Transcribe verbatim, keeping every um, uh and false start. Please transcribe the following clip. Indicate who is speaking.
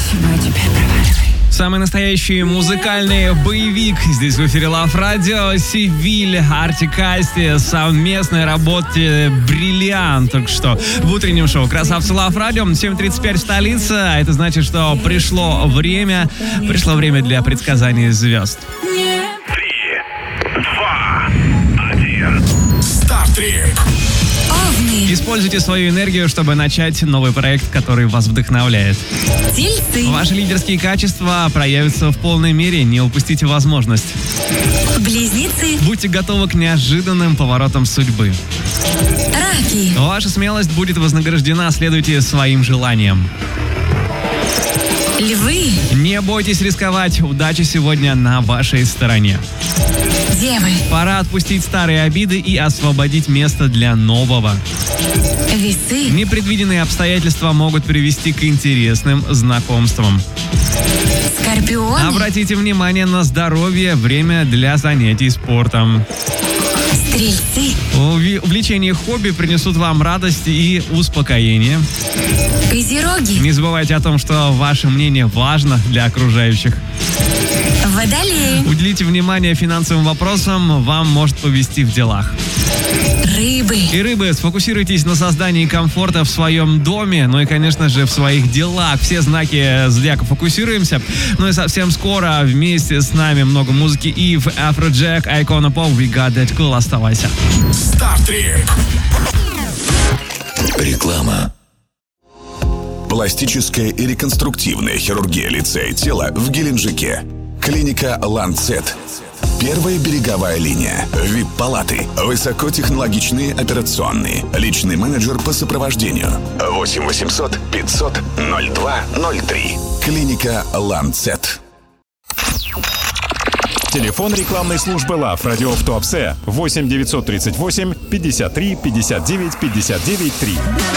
Speaker 1: Чего теперь проваливай?
Speaker 2: Самый настоящий музыкальный боевик. Здесь в эфире Love Radio. Севиль, Артик Асти, совместной работе «Бриллиант». Только что в утреннем шоу «Красавцы Love Radio». семь тридцать пять в столице. А это значит, что пришло время, пришло время для предсказаний звезд.
Speaker 3: Три, два, один. Старт-трип.
Speaker 2: Используйте свою энергию, чтобы начать новый проект, который вас вдохновляет.
Speaker 1: Тельцы.
Speaker 2: Ваши лидерские качества проявятся в полной мере. Не упустите возможность.
Speaker 1: Близнецы.
Speaker 2: Будьте готовы к неожиданным поворотам судьбы.
Speaker 1: Раки.
Speaker 2: Ваша смелость будет вознаграждена. Следуйте своим желаниям.
Speaker 1: Львы.
Speaker 2: Не бойтесь рисковать. Удача сегодня на вашей стороне.
Speaker 1: Девы.
Speaker 2: Пора отпустить старые обиды и освободить место для нового.
Speaker 1: Весы.
Speaker 2: Непредвиденные обстоятельства могут привести к интересным знакомствам.
Speaker 1: Скорпионы.
Speaker 2: Обратите внимание на здоровье. Время для занятий спортом.
Speaker 1: Стрельцы.
Speaker 2: Уви- Увлечения и хобби принесут вам радость и успокоение.
Speaker 1: Козероги.
Speaker 2: Не забывайте о том, что ваше мнение важно для окружающих.
Speaker 1: Водолеи.
Speaker 2: Уделите внимание финансовым вопросам, вам может повезти в делах.
Speaker 1: Рыбы.
Speaker 2: И рыбы, сфокусируйтесь на создании комфорта в своем доме, ну и, конечно же, в своих делах. Все знаки зодиака фокусируемся. Ну и совсем скоро вместе с нами много музыки. Ив, Afrojack, Icona Pop, We Got That Cool. Оставайся.
Speaker 3: Старт-трип.
Speaker 4: Реклама. Пластическая и реконструктивная хирургия лица и тела в Геленджике. Клиника «Ланцет». Первая береговая линия. ви ай пи-палаты. Высокотехнологичные операционные. Личный менеджер по сопровождению. восемь восемьсот пятьсот ноль два ноль три. Клиника «Ланцет».
Speaker 5: Телефон рекламной службы Love Radio в Туапсе восемь девятьсот тридцать восемь пятьдесят три пятьдесят девять пятьдесят девять три.